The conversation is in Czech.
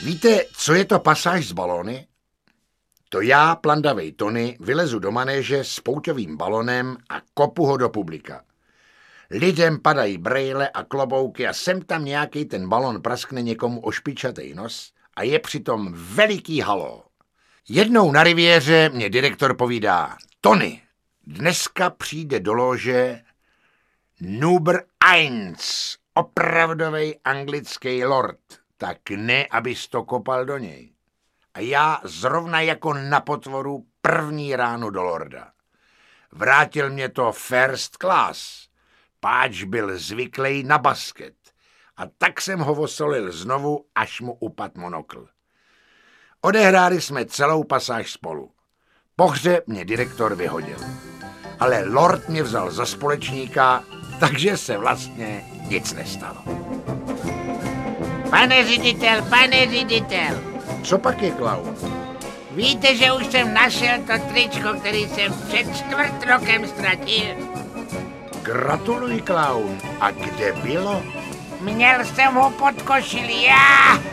Víte, co je to pasáž z balóny? To já, plandavej Tony, vylezu do manéže s pouťovým balonem a kopu ho do publika. Lidem padají brejle a klobouky a sem tam nějaký ten balon praskne někomu o špičatej nos a je přitom veliký halo. Jednou na riviéře mě direktor povídá: Tony, dneska přijde do lože Nummer 1, opravdovej anglický lord, tak ne, abys to kopal do něj. A já zrovna jako na potvoru první ráno do lorda. Vrátil mě to first class, páč byl zvyklý na basket. A tak jsem ho osolil znovu, až mu upad monokl. Odehráli jsme celou pasáž spolu. Po hře mě direktor vyhodil. Ale lord mě vzal za společníka, takže se vlastně nic nestalo. Pane ředitel. Co pak je, klaun? Víte, že už jsem našel to tričko, který jsem před 4 rokem ztratil? Gratuluji, klaun. A kde bylo? Měl jsem ho pod košili já.